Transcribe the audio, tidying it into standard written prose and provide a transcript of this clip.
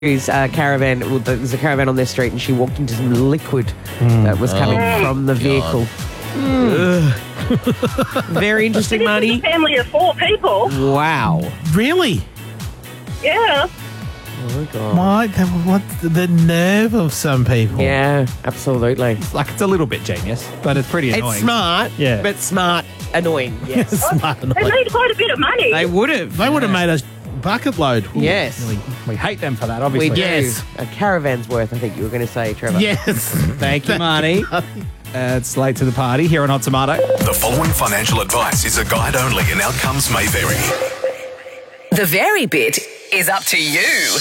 caravan. Well, there's a caravan on their street, and she walked into some liquid that was coming from the vehicle. Very interesting, This is Marnie. a family of 4 people. Wow. Really? Yeah. Oh my god. What the nerve of some people. Yeah, absolutely. Like, it's a little bit genius, but it's pretty annoying. It's smart, Yeah. but smart, annoying. Yes, Smart They enough. need quite a bit of money. they would have. They would have made us bucket load. Yes, We hate them for that, we obviously. do. Yes. A caravan's worth, I think you were going to say, Trevor. Yes. Thank you, Marnie. It's late to the party here on Hot Tomato. The following financial advice is a guide only and outcomes may vary. The very bit is up to you.